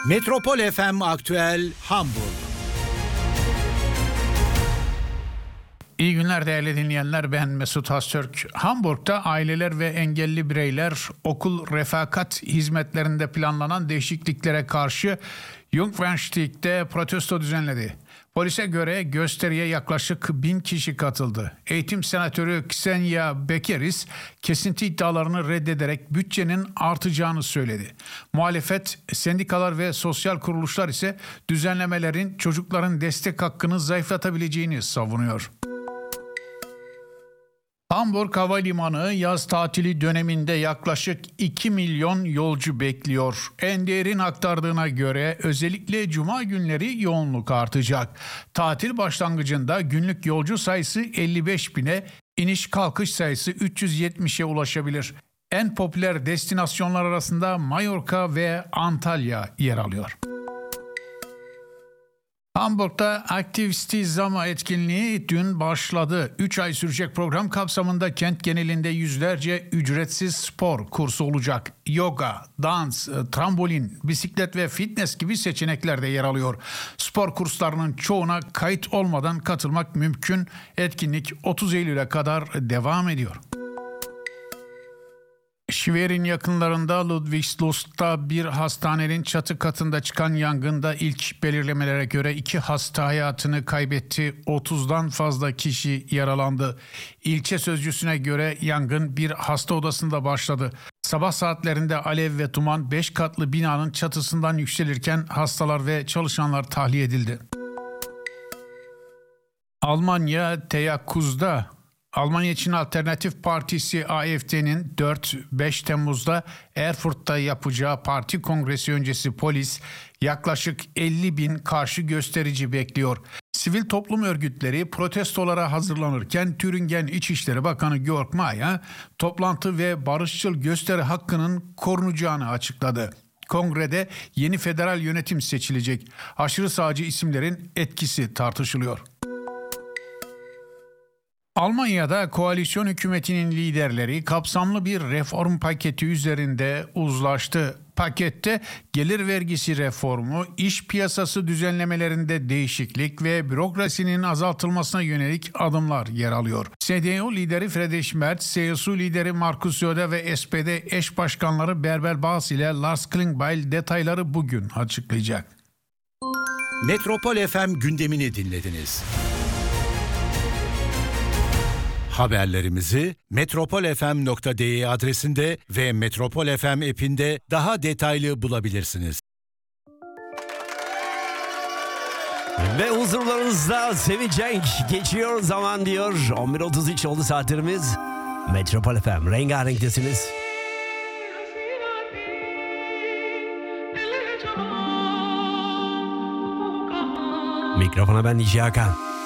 Metropol FM Aktüel Hamburg. İyi günler değerli dinleyenler, ben Mesut Hastürk. Hamburg'da aileler ve engelli bireyler okul refakat hizmetlerinde planlanan değişikliklere karşı Jungfernstie'de protesto düzenledi. Polise göre gösteriye yaklaşık 1000 kişi katıldı. Eğitim senatörü Ksenia Bekeris kesinti iddialarını reddederek bütçenin artacağını söyledi. Muhalefet, sendikalar ve sosyal kuruluşlar ise düzenlemelerin çocukların destek hakkını zayıflatabileceğini savunuyor. Hamburg Havalimanı yaz tatili döneminde yaklaşık 2 milyon yolcu bekliyor. Ender'in aktardığına göre özellikle cuma günleri yoğunluk artacak. Tatil başlangıcında günlük yolcu sayısı 55 bine, iniş kalkış sayısı 370'e ulaşabilir. En popüler destinasyonlar arasında Mallorca ve Antalya yer alıyor. Hamburg'da Aktivistizama etkinliği dün başladı. 3 ay sürecek program kapsamında kent genelinde yüzlerce ücretsiz spor kursu olacak. Yoga, dans, trambolin, bisiklet ve fitness gibi seçenekler de yer alıyor. Spor kurslarının çoğuna kayıt olmadan katılmak mümkün. Etkinlik 30 Eylül'e kadar devam ediyor. Schwerin yakınlarında Ludwigslust'ta bir hastanenin çatı katında çıkan yangında ilk belirlemelere göre 2 hasta hayatını kaybetti. 30'dan fazla kişi yaralandı. İlçe sözcüsüne göre yangın bir hasta odasında başladı. Sabah saatlerinde alev ve duman 5 katlı binanın çatısından yükselirken hastalar ve çalışanlar tahliye edildi. Almanya teyakkuzda. Almanya için Alternatif Partisi AfD'nin 4-5 Temmuz'da Erfurt'ta yapacağı parti kongresi öncesi polis yaklaşık 50 bin karşı gösterici bekliyor. Sivil toplum örgütleri protestolara hazırlanırken Thüringen İçişleri Bakanı Georg Mayer toplantı ve barışçıl gösteri hakkının korunacağını açıkladı. Kongrede yeni federal yönetim seçilecek. Aşırı sağcı isimlerin etkisi tartışılıyor. Almanya'da koalisyon hükümetinin liderleri kapsamlı bir reform paketi üzerinde uzlaştı. Pakette gelir vergisi reformu, iş piyasası düzenlemelerinde değişiklik ve bürokrasinin azaltılmasına yönelik adımlar yer alıyor. CDU lideri Friedrich Merz, CSU lideri Markus Söder ve SPD eş başkanları Bärbel Bas ile Lars Klingbeil detayları bugün açıklayacak. Metropol FM gündemini dinlediniz. Haberlerimizi metropolfm.de adresinde ve Metropol FM app'inde daha detaylı bulabilirsiniz. Ve huzurlarınızda Sevinç Cenk geçiyor zaman diyor. 11.33 oldu saatlerimiz. Metropol FM rengarenktesiniz. Mikrofona ben Nici Hakan.